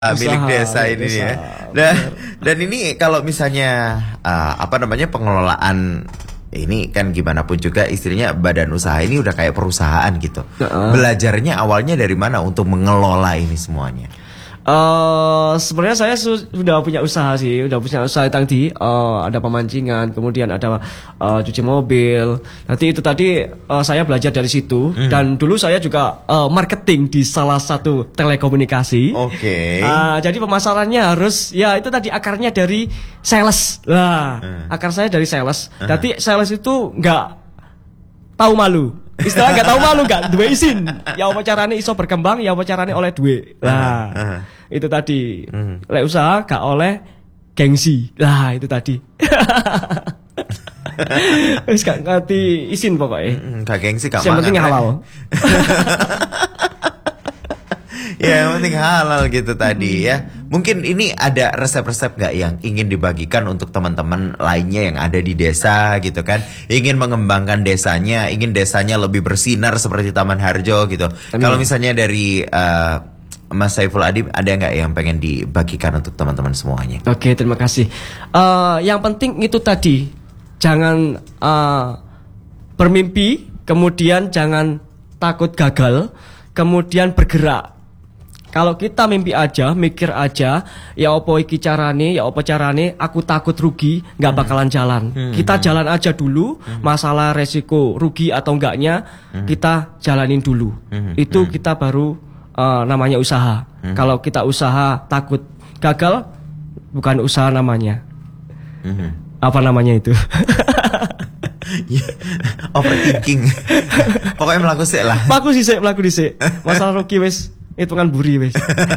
milik desa ini desa, ya. Dan ini kalau misalnya pengelolaan ini kan gimana pun juga istrinya badan usaha ini udah kayak perusahaan gitu. Belajarnya awalnya dari mana untuk mengelola ini semuanya? Sebenarnya saya sudah punya usaha sih, udah punya usaha tadi, ada pemancingan, kemudian ada cuci mobil. Nanti itu tadi saya belajar dari situ, dan dulu saya juga marketing di salah satu telekomunikasi. Oke. Jadi pemasarannya harus, ya itu tadi akarnya dari sales. Akar saya dari sales. Jadi sales itu nggak tahu malu. Istilah gak tahu malu, gak duwe izin. Ya apa carane iso berkembang, ya apa carane oleh duwe. Itu tadi. Lek usaha gak oleh gengsi. Itu tadi. Wis gak ngerti izin pokoknya. Gak gengsi, gak yang penting halal. Ya yang penting halal gitu tadi ya. Mungkin ini ada resep-resep gak yang ingin dibagikan untuk teman-teman lainnya yang ada di desa gitu kan. Ingin mengembangkan desanya, ingin desanya lebih bersinar seperti Taman Harjo gitu. Kalau misalnya dari Mas Saiful Adib, ada gak yang pengen dibagikan untuk teman-teman semuanya? Oke, terima kasih. Yang penting itu tadi, jangan bermimpi, kemudian jangan takut gagal, kemudian bergerak. Kalau kita mimpi aja, mikir aja, ya opo iki carane, ya opo carane, aku takut rugi, nggak bakalan jalan. Kita jalan aja dulu, masalah resiko rugi atau enggaknya, kita jalanin dulu. Itu kita baru namanya usaha. Kalau kita usaha takut gagal, bukan usaha namanya. Apa namanya itu? Overthinking. Pokoknya melaku sih lah. Melaku sih. Masalah rugi wes. Itu kan buri wes.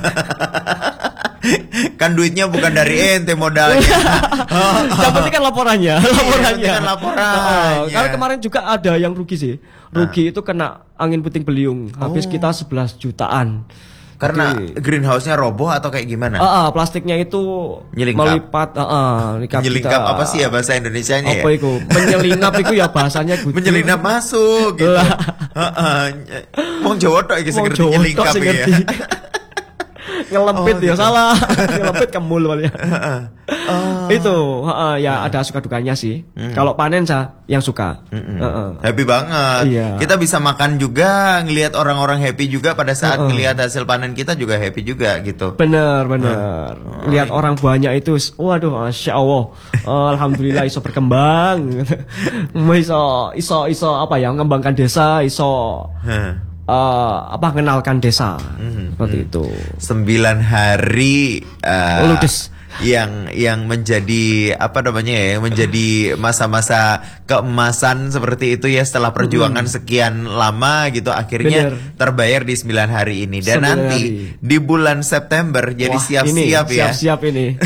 Kan duitnya bukan dari ente modalnya. Yang penting kan laporannya. Kalau kemarin juga ada yang rugi sih. Rugi itu kena angin puting beliung. Habis kita 11 jutaan. Karena greenhouse-nya roboh atau kayak gimana? Plastiknya itu melipat. Nyelingkap apa sih ya bahasa Indonesianya ya? Apa itu? Menyelinap itu ya bahasanya gitu. Menyelinap masuk gitu. Wong Jawa tok iki sing ngerti nyelingkap ya. Ngelempit ya salah. Ngelempit kemul palingnya. Itu ya ada suka dukanya sih. Kalau panen yang suka. Happy banget. Iya. Kita bisa makan juga, ngelihat orang-orang happy juga pada saat ngelihat hasil panen kita juga happy juga gitu. Bener. Lihat orang banyak itu, waduh, masya Allah. Alhamdulillah iso berkembang. iso apa ya, mengembangkan desa, iso kenalkan desa. Seperti itu. 9 hari ludes. Yang menjadi menjadi masa-masa keemasan seperti itu ya, setelah perjuangan sekian lama gitu, akhirnya terbayar di 9 hari ini. Dan nanti di bulan September, jadi siap-siap ya. Siap-siap ini.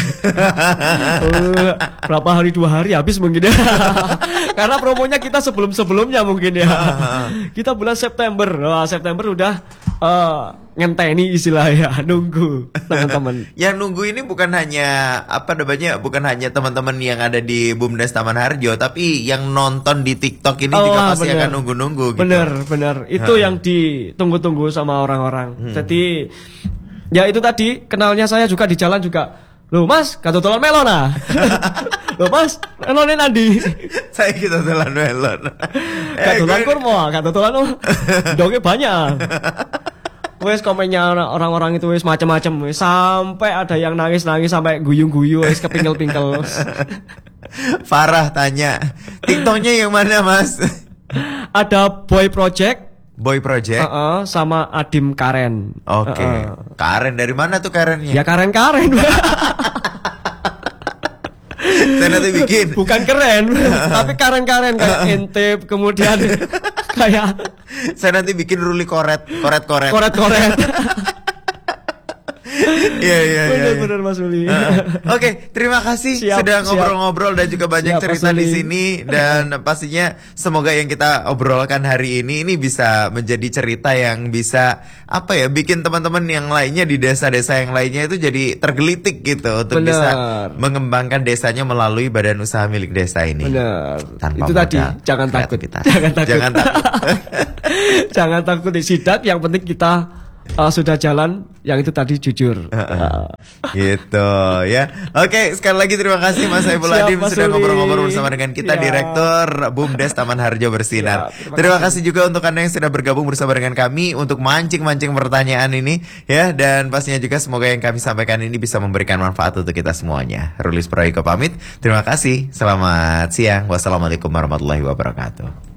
Berapa hari, 2 hari habis mungkin ya. Karena promonya kita sebelum-sebelumnya mungkin ya. Kita bulan September. September udah ngenteni istilahnya, nunggu teman-teman. Yang nunggu ini bukan hanya teman-teman yang ada di BUMDes Taman Harjo, tapi yang nonton di TikTok ini juga pasti akan nunggu-nunggu gitu. Bener. Itu yang ditunggu-tunggu sama orang-orang. Jadi ya itu tadi, kenalnya saya juga di jalan juga. Loh mas, katotolan melon ah. Loh mas, melonnya nandi. Saya katotolan melon. Katotolan kurma, katotolan dongnya banyak. Wes komennya orang-orang itu wes macam-macam, sampai ada yang nangis-nangis sampai guyu-guyu, wes kepingkel-pingkel. Farah tanya, TikToknya yang mana mas? Ada Boy Project, sama Adim Karen. Oke. Karen dari mana tuh Karennya? Ya Karen. Saya nanti bikin. Bukan keren, tapi Karen kayak ente, kemudian kayak saya nanti bikin Ruli koret. Iya. Bener Mas Uli. Oke, terima kasih sudah ngobrol-ngobrol dan juga banyak cerita di sini, dan pastinya semoga yang kita obrolkan hari ini bisa menjadi cerita yang bisa bikin teman-teman yang lainnya di desa-desa yang lainnya itu jadi tergelitik gitu untuk bisa mengembangkan desanya melalui badan usaha milik desa ini. Benar. Tanpa itu modal, tadi, jangan takut. Jangan takut. Jangan takut disidak, yang penting kita sudah jalan, yang itu tadi jujur. Gitu ya. Oke, sekali lagi terima kasih Mas Saiful Siap, Adim Mas sudah Uli. ngobrol-ngobrol bersama dengan kita, Ya. Direktur BUMDes Taman Harjo Bersinar. Ya, terima kasih juga untuk Anda yang sudah bergabung bersama dengan kami untuk mancing-mancing pertanyaan ini ya, dan pastinya juga semoga yang kami sampaikan ini bisa memberikan manfaat untuk kita semuanya. Rulis Proyeko pamit. Terima kasih. Selamat siang. Wassalamualaikum warahmatullahi wabarakatuh.